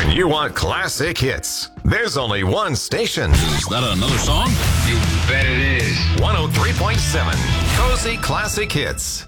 When you want classic hits, there's only one station. Is that another song? You bet it is. 103.7 Cozy Classic Hits.